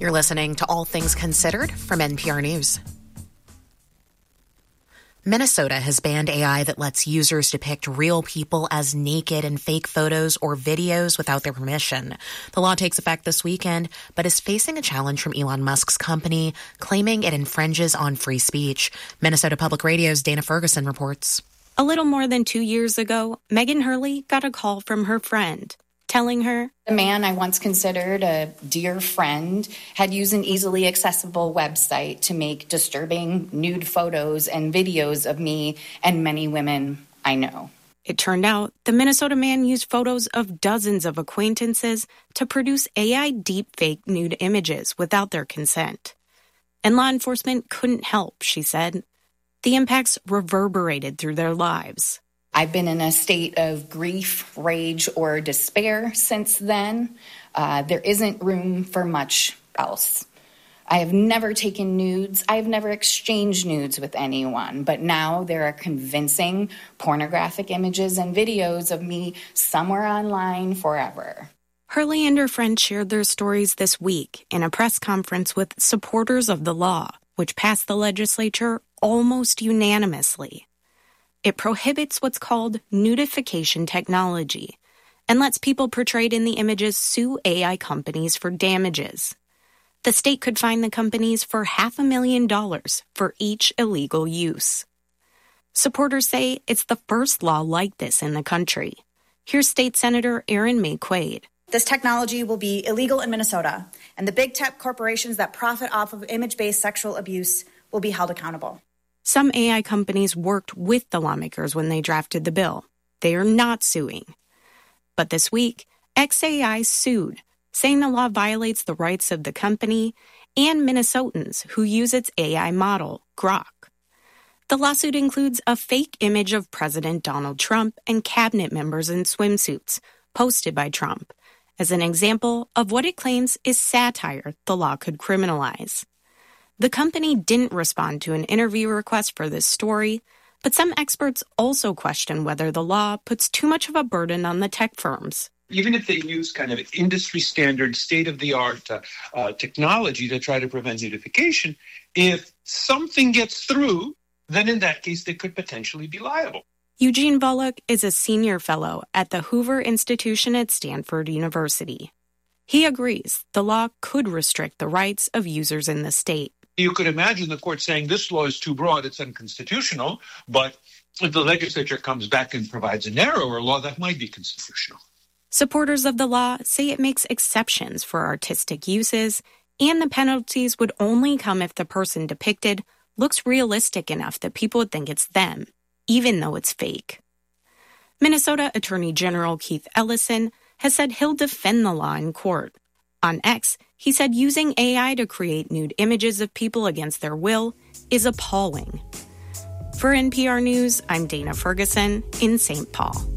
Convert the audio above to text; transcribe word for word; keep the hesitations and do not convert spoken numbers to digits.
You're listening to All Things Considered from N P R News. Minnesota has banned A I that lets users depict real people as naked in fake photos or videos without their permission. The law takes effect this weekend, but is facing a challenge from Elon Musk's company, claiming it infringes on free speech. Minnesota Public Radio's Dana Ferguson reports. A little more than two years ago, Megan Hurley got a call from her friend, telling her, "A man I once considered a dear friend had used an easily accessible website to make disturbing nude photos and videos of me and many women I know." It turned out the Minnesota man used photos of dozens of acquaintances to produce A I deepfake nude images without their consent. And law enforcement couldn't help, she said. The impacts reverberated through their lives. I've been in a state of grief, rage, or despair since then. Uh, there isn't room for much else. I have never taken nudes. I have never exchanged nudes with anyone. But now there are convincing pornographic images and videos of me somewhere online forever. Hurley and her friend shared their stories this week in a press conference with supporters of the law, which passed the legislature almost unanimously. It prohibits what's called nudification technology and lets people portrayed in the images sue A I companies for damages. The state could fine the companies for half a million dollars for each illegal use. Supporters say it's the first law like this in the country. Here's State Senator Erin Maye Quaid. This technology will be illegal in Minnesota, and the big tech corporations that profit off of image-based sexual abuse will be held accountable. Some A I companies worked with the lawmakers when they drafted the bill. They are not suing. But this week, X A I sued, saying the law violates the rights of the company and Minnesotans who use its A I model, Grok. The lawsuit includes a fake image of President Donald Trump and cabinet members in swimsuits, posted by Trump, as an example of what it claims is satire the law could criminalize. The company didn't respond to an interview request for this story, but some experts also question whether the law puts too much of a burden on the tech firms. Even if they use kind of industry standard, state-of-the-art uh, uh, technology to try to prevent nudification, if something gets through, then in that case they could potentially be liable. Eugene Bullock is a senior fellow at the Hoover Institution at Stanford University. He agrees the law could restrict the rights of users in the state. You could imagine the court saying this law is too broad, it's unconstitutional, but if the legislature comes back and provides a narrower law, that might be constitutional. Supporters of the law say it makes exceptions for artistic uses, and the penalties would only come if the person depicted looks realistic enough that people would think it's them, even though it's fake. Minnesota Attorney General Keith Ellison has said he'll defend the law in court. On X, he said using A I to create nude images of people against their will is appalling. For N P R News, I'm Dana Ferguson in Saint Paul.